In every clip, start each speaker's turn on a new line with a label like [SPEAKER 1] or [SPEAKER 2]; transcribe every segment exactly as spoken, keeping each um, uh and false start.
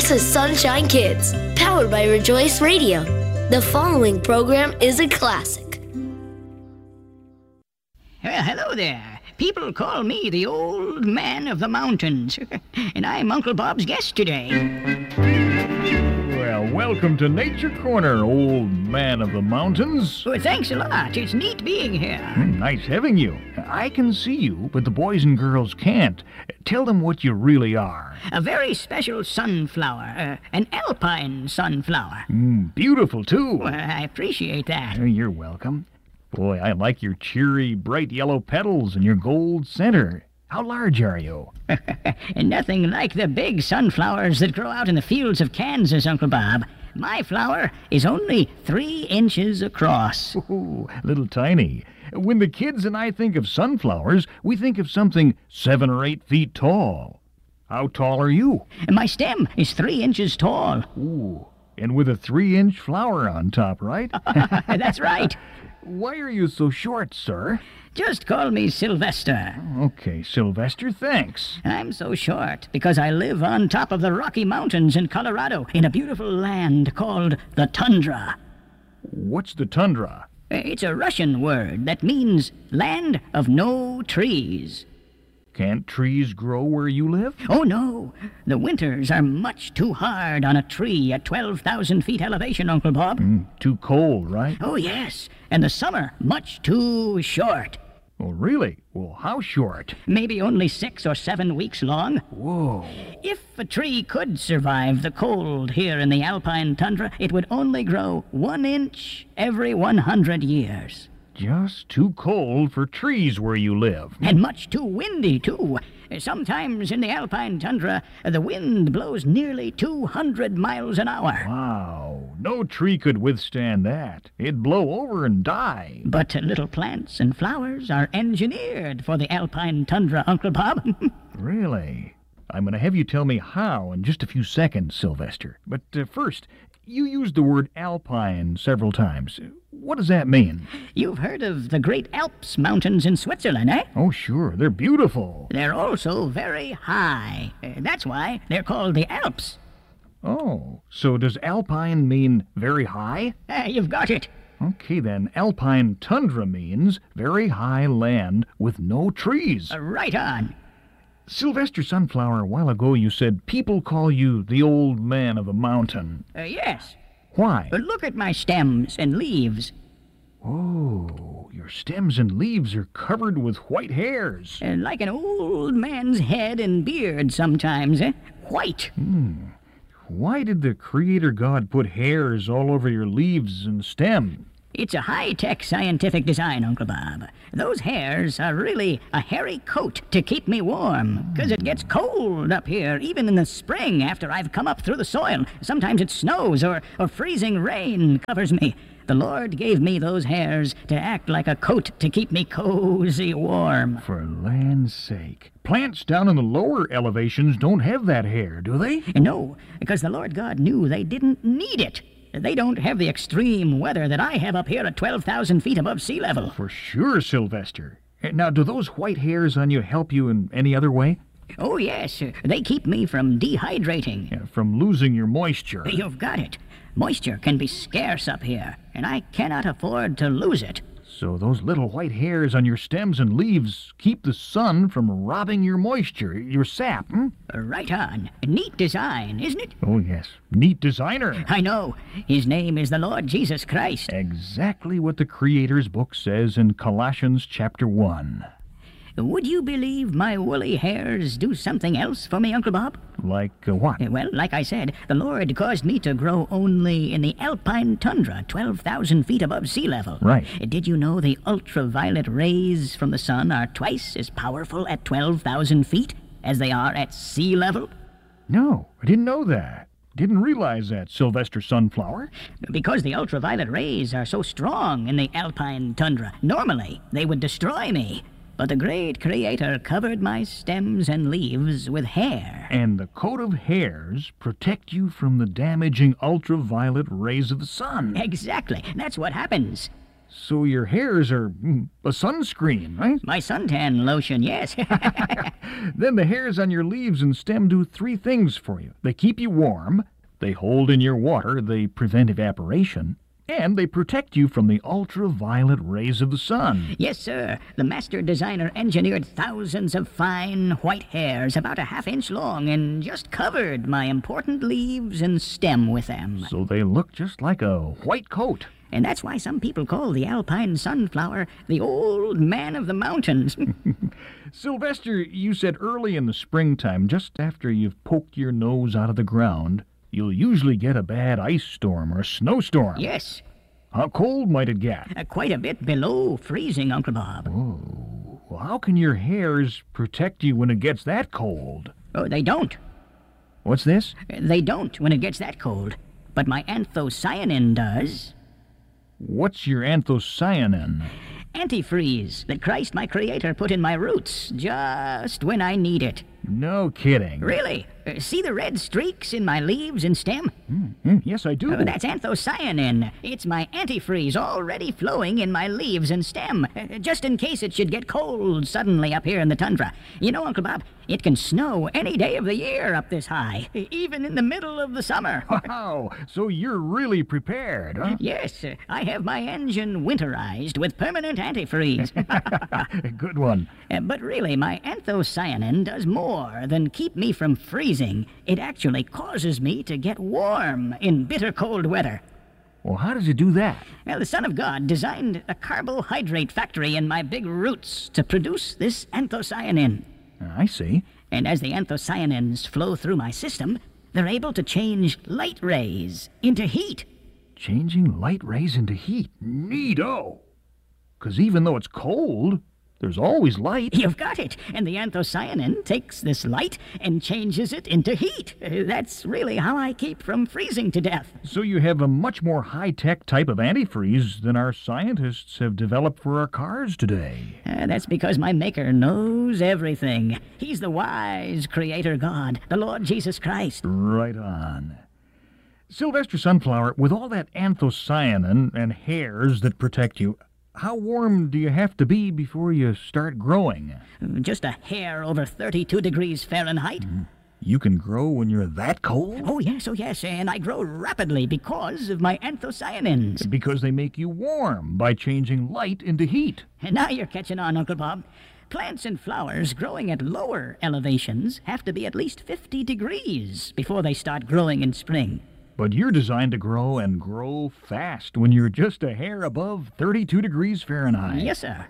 [SPEAKER 1] This is Sunshine Kids, powered by Rejoice Radio. The following program is a classic.
[SPEAKER 2] Well, hello there. People call me the old man of the mountains, and I'm Uncle Bob's guest today.
[SPEAKER 3] Well, welcome to Nature Corner, old man of the mountains.
[SPEAKER 2] Well, thanks a lot. It's neat being here.
[SPEAKER 3] Mm, nice having you. I can see you, but the boys and girls can't. Tell them what you really are.
[SPEAKER 2] A very special sunflower, uh, an alpine sunflower.
[SPEAKER 3] Mm, beautiful, too.
[SPEAKER 2] Well, I appreciate that.
[SPEAKER 3] Uh, You're welcome. Boy, I like your cheery, bright yellow petals and your gold center. How large are you?
[SPEAKER 2] Nothing like the big sunflowers that grow out in the fields of Kansas, Uncle Bob. My flower is only three inches across.
[SPEAKER 3] Ooh, little tiny. When the kids and I think of sunflowers, we think of something seven or eight feet tall. How tall are you?
[SPEAKER 2] My stem is three inches tall.
[SPEAKER 3] Ooh, and with a three-inch flower on top, right?
[SPEAKER 2] That's right.
[SPEAKER 3] Why are you so short, sir?
[SPEAKER 2] Just call me Sylvester.
[SPEAKER 3] Okay, Sylvester, thanks.
[SPEAKER 2] I'm so short because I live on top of the Rocky Mountains in Colorado in a beautiful land called the tundra.
[SPEAKER 3] What's the tundra?
[SPEAKER 2] It's a Russian word that means land of no trees.
[SPEAKER 3] Can't trees grow where you live?
[SPEAKER 2] Oh, no. The winters are much too hard on a tree at twelve thousand feet elevation, Uncle Bob.
[SPEAKER 3] Mm, too cold, right?
[SPEAKER 2] Oh, yes. And the summer much too short.
[SPEAKER 3] Oh, really? Well, how short?
[SPEAKER 2] Maybe only six or seven weeks long.
[SPEAKER 3] Whoa.
[SPEAKER 2] If a tree could survive the cold here in the alpine tundra, it would only grow one inch every one hundred years.
[SPEAKER 3] Just too cold for trees where you live.
[SPEAKER 2] And much too windy, too. Sometimes in the alpine tundra, the wind blows nearly two hundred miles an hour.
[SPEAKER 3] Wow. No tree could withstand that. It'd blow over and die.
[SPEAKER 2] But little plants and flowers are engineered for the alpine tundra, Uncle Bob.
[SPEAKER 3] Really? I'm going to have you tell me how in just a few seconds, Sylvester. But uh, first, you used the word alpine several times. What does that mean?
[SPEAKER 2] You've heard of the Great Alps mountains in Switzerland, eh?
[SPEAKER 3] Oh, sure. They're beautiful.
[SPEAKER 2] They're also very high. Uh, That's why they're called the Alps.
[SPEAKER 3] Oh, so does alpine mean very high?
[SPEAKER 2] Uh, you've got it.
[SPEAKER 3] Okay, then. Alpine tundra means very high land with no trees.
[SPEAKER 2] Uh, right on.
[SPEAKER 3] Sylvester Sunflower, a while ago you said people call you the old man of the mountain.
[SPEAKER 2] Uh, yes.
[SPEAKER 3] Why?
[SPEAKER 2] But look at my stems and leaves.
[SPEAKER 3] Oh, your stems and leaves are covered with white hairs.
[SPEAKER 2] Uh, like an old man's head and beard sometimes, eh? White.
[SPEAKER 3] Hmm. Why did the Creator God put hairs all over your leaves and stem?
[SPEAKER 2] It's a high-tech scientific design, Uncle Bob. Those hairs are really a hairy coat to keep me warm, because it gets cold up here, even in the spring after I've come up through the soil. Sometimes it snows or, or freezing rain covers me. The Lord gave me those hairs to act like a coat to keep me cozy warm.
[SPEAKER 3] For land's sake. Plants down in the lower elevations don't have that hair, do they?
[SPEAKER 2] No, because the Lord God knew they didn't need it. They don't have the extreme weather that I have up here at twelve thousand feet above sea level.
[SPEAKER 3] For sure, Sylvester. Now, do those white hairs on you help you in any other way?
[SPEAKER 2] Oh, yes. They keep me from dehydrating.
[SPEAKER 3] Yeah, from losing your moisture.
[SPEAKER 2] You've got it. Moisture can be scarce up here, and I cannot afford to lose it.
[SPEAKER 3] So those little white hairs on your stems and leaves keep the sun from robbing your moisture, your sap, hmm?
[SPEAKER 2] Right on. Neat design, isn't it?
[SPEAKER 3] Oh, yes. Neat designer.
[SPEAKER 2] I know. His name is the Lord Jesus Christ.
[SPEAKER 3] Exactly what the Creator's book says in Colossians chapter one.
[SPEAKER 2] Would you believe my woolly hairs do something else for me, Uncle Bob?
[SPEAKER 3] Like uh, what?
[SPEAKER 2] Well, like I said, the Lord caused me to grow only in the alpine tundra, twelve thousand feet above sea level.
[SPEAKER 3] Right.
[SPEAKER 2] Did you know the ultraviolet rays from the sun are twice as powerful at twelve thousand feet as they are at sea level?
[SPEAKER 3] No, I didn't know that. Didn't realize that, Sylvester Sunflower.
[SPEAKER 2] Because the ultraviolet rays are so strong in the alpine tundra, normally they would destroy me. But the great Creator covered my stems and leaves with hair.
[SPEAKER 3] And the coat of hairs protect you from the damaging ultraviolet rays of the sun.
[SPEAKER 2] Exactly. That's what happens.
[SPEAKER 3] So your hairs are mm, a sunscreen, right?
[SPEAKER 2] My suntan lotion, yes.
[SPEAKER 3] Then the hairs on your leaves and stem do three things for you. They keep you warm, they hold in your water, they prevent evaporation, and they protect you from the ultraviolet rays of the sun.
[SPEAKER 2] Yes, sir. The master designer engineered thousands of fine white hairs about a half inch long and just covered my important leaves and stem with them.
[SPEAKER 3] So they look just like a white coat.
[SPEAKER 2] And that's why some people call the alpine sunflower the old man of the mountains.
[SPEAKER 3] Sylvester, you said early in the springtime, just after you've poked your nose out of the ground, you'll usually get a bad ice storm or a snowstorm.
[SPEAKER 2] Yes.
[SPEAKER 3] How cold might it get?
[SPEAKER 2] Uh, quite a bit below freezing, Uncle Bob.
[SPEAKER 3] Oh, well, how can your hairs protect you when it gets that cold?
[SPEAKER 2] Oh, they don't.
[SPEAKER 3] What's this?
[SPEAKER 2] Uh, They don't when it gets that cold. But my anthocyanin does.
[SPEAKER 3] What's your anthocyanin?
[SPEAKER 2] Antifreeze that Christ, my creator, put in my roots just when I need it.
[SPEAKER 3] No kidding.
[SPEAKER 2] Really? Uh, see the red streaks in my leaves and stem?
[SPEAKER 3] Mm, yes, I do.
[SPEAKER 2] Uh, that's anthocyanin. It's my antifreeze already flowing in my leaves and stem, uh, just in case it should get cold suddenly up here in the tundra. You know, Uncle Bob, it can snow any day of the year up this high, even in the middle of the summer.
[SPEAKER 3] Wow, so you're really prepared, huh?
[SPEAKER 2] Yes, uh, I have my engine winterized with permanent antifreeze.
[SPEAKER 3] Good one.
[SPEAKER 2] Uh, But really, my anthocyanin does more than keep me from freezing. It actually causes me to get warm in bitter cold weather.
[SPEAKER 3] Well, how does it do that?
[SPEAKER 2] Well, the Son of God designed a carbohydrate factory in my big roots to produce this anthocyanin.
[SPEAKER 3] I see.
[SPEAKER 2] And as the anthocyanins flow through my system, they're able to change light rays into heat.
[SPEAKER 3] Changing light rays into heat. Neato! 'Cause even though it's cold, there's always light.
[SPEAKER 2] You've got it. And the anthocyanin takes this light and changes it into heat. Uh, That's really how I keep from freezing to death.
[SPEAKER 3] So you have a much more high-tech type of antifreeze than our scientists have developed for our cars today.
[SPEAKER 2] Uh, that's because my Maker knows everything. He's the wise Creator God, the Lord Jesus Christ.
[SPEAKER 3] Right on. Sylvester Sunflower, with all that anthocyanin and hairs that protect you, how warm do you have to be before you start growing?
[SPEAKER 2] Just a hair over thirty-two degrees Fahrenheit.
[SPEAKER 3] You can grow when you're that cold?
[SPEAKER 2] Oh, yes, oh, yes, and I grow rapidly because of my anthocyanins.
[SPEAKER 3] Because they make you warm by changing light into heat.
[SPEAKER 2] And now you're catching on, Uncle Bob. Plants and flowers growing at lower elevations have to be at least fifty degrees before they start growing in spring.
[SPEAKER 3] But you're designed to grow and grow fast when you're just a hair above thirty-two degrees Fahrenheit.
[SPEAKER 2] Yes, sir.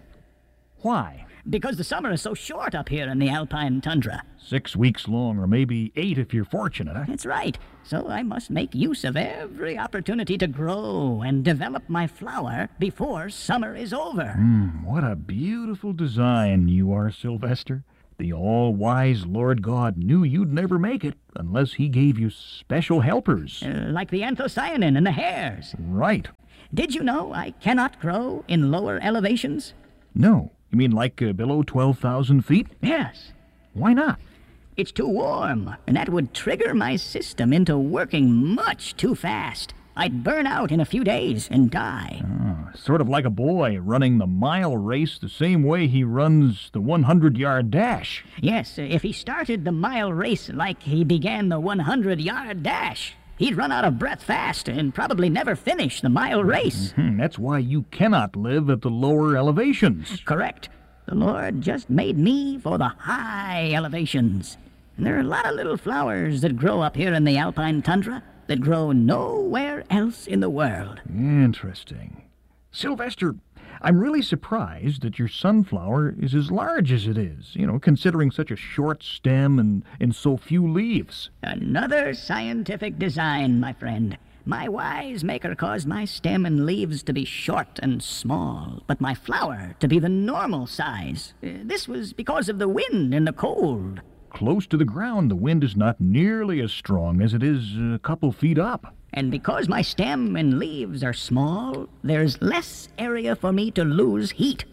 [SPEAKER 3] Why?
[SPEAKER 2] Because the summer is so short up here in the alpine tundra.
[SPEAKER 3] Six weeks long, or maybe eight if you're fortunate, huh?
[SPEAKER 2] That's right. So I must make use of every opportunity to grow and develop my flower before summer is over.
[SPEAKER 3] Mm, what a beautiful design you are, Sylvester. The all-wise Lord God knew you'd never make it unless he gave you special helpers.
[SPEAKER 2] Uh, like the anthocyanin and the hairs.
[SPEAKER 3] Right.
[SPEAKER 2] Did you know I cannot grow in lower elevations?
[SPEAKER 3] No. You mean like uh, below twelve thousand feet?
[SPEAKER 2] Yes.
[SPEAKER 3] Why not?
[SPEAKER 2] It's too warm, and that would trigger my system into working much too fast. I'd burn out in a few days and die.
[SPEAKER 3] Oh, sort of like a boy running the mile race the same way he runs the hundred-yard dash.
[SPEAKER 2] Yes, if he started the mile race like he began the hundred-yard dash, he'd run out of breath fast and probably never finish the mile race.
[SPEAKER 3] Hmm, that's why you cannot live at the lower elevations.
[SPEAKER 2] Correct. The Lord just made me for the high elevations. And there are a lot of little flowers that grow up here in the alpine tundra that grow nowhere else in the world.
[SPEAKER 3] Interesting. Sylvester, I'm really surprised that your sunflower is as large as it is, you know, considering such a short stem and, and so few leaves.
[SPEAKER 2] Another scientific design, my friend. My wise Maker caused my stem and leaves to be short and small, but my flower to be the normal size. Uh, This was because of the wind and the cold.
[SPEAKER 3] Close to the ground, the wind is not nearly as strong as it is a couple feet up.
[SPEAKER 2] And because my stem and leaves are small, there's less area for me to lose heat.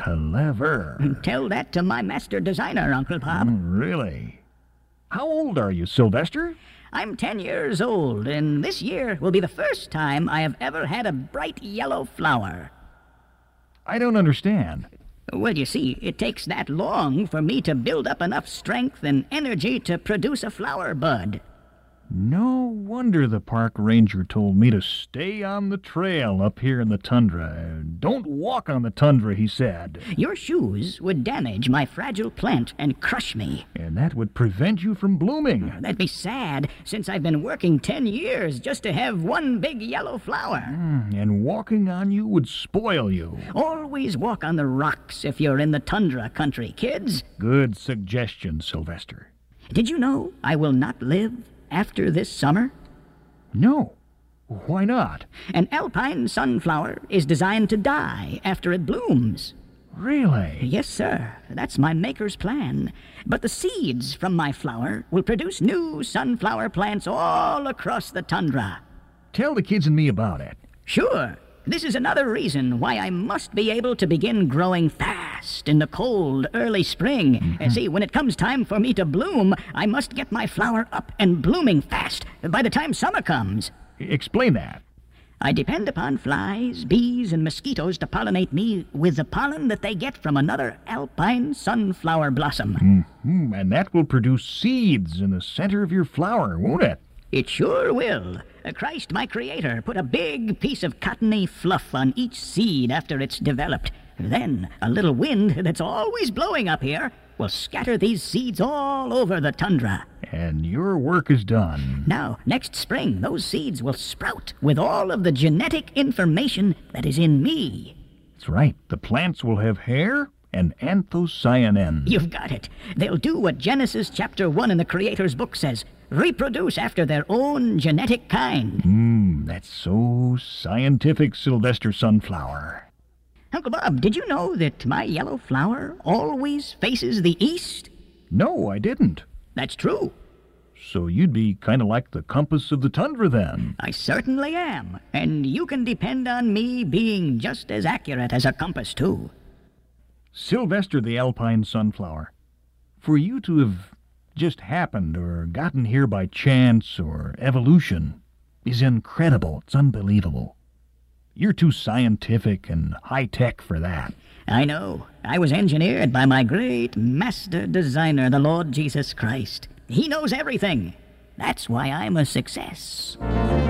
[SPEAKER 3] Clever.
[SPEAKER 2] Tell that to my master designer, Uncle Bob.
[SPEAKER 3] Mm, really? How old are you, Sylvester?
[SPEAKER 2] I'm ten years old, and this year will be the first time I have ever had a bright yellow flower.
[SPEAKER 3] I don't understand.
[SPEAKER 2] Well, you see, it takes that long for me to build up enough strength and energy to produce a flower bud.
[SPEAKER 3] No wonder the park ranger told me to stay on the trail up here in the tundra. Don't walk on the tundra, he said.
[SPEAKER 2] Your shoes would damage my fragile plant and crush me.
[SPEAKER 3] And that would prevent you from blooming.
[SPEAKER 2] That'd be sad, since I've been working ten years just to have one big yellow flower.
[SPEAKER 3] Mm, and walking on you would spoil you.
[SPEAKER 2] Always walk on the rocks if you're in the tundra country, kids.
[SPEAKER 3] Good suggestion, Sylvester.
[SPEAKER 2] Did you know I will not live after this summer?
[SPEAKER 3] No. Why not?
[SPEAKER 2] An alpine sunflower is designed to die after it blooms.
[SPEAKER 3] Really?
[SPEAKER 2] Yes, sir. That's my maker's plan. But the seeds from my flower will produce new sunflower plants all across the tundra.
[SPEAKER 3] Tell the kids and me about it.
[SPEAKER 2] Sure. This is another reason why I must be able to begin growing fast in the cold, early spring.
[SPEAKER 3] Mm-hmm.
[SPEAKER 2] Uh, see, when it comes time for me to bloom, I must get my flower up and blooming fast by the time summer comes.
[SPEAKER 3] Explain that.
[SPEAKER 2] I depend upon flies, bees, and mosquitoes to pollinate me with the pollen that they get from another alpine sunflower blossom.
[SPEAKER 3] Mm-hmm. And that will produce seeds in the center of your flower, won't it?
[SPEAKER 2] It sure will. Christ, my creator, put a big piece of cottony fluff on each seed after it's developed. Then a little wind that's always blowing up here will scatter these seeds all over the tundra.
[SPEAKER 3] And your work is done.
[SPEAKER 2] Now, next spring, those seeds will sprout with all of the genetic information that is in me.
[SPEAKER 3] That's right. The plants will have hair and anthocyanin.
[SPEAKER 2] You've got it. They'll do what Genesis chapter one in the Creator's book says. Reproduce after their own genetic kind.
[SPEAKER 3] Hmm, that's so scientific, Sylvester Sunflower.
[SPEAKER 2] Uncle Bob, did you know that my yellow flower always faces the east?
[SPEAKER 3] No, I didn't.
[SPEAKER 2] That's true.
[SPEAKER 3] So you'd be kind of like the compass of the tundra then.
[SPEAKER 2] I certainly am. And you can depend on me being just as accurate as a compass, too.
[SPEAKER 3] Sylvester the Alpine Sunflower, for you to have just happened or gotten here by chance or evolution is incredible. It's unbelievable. You're too scientific and high-tech for that.
[SPEAKER 2] I know. I was engineered by my great master designer, the Lord Jesus Christ. He knows everything. That's why I'm a success.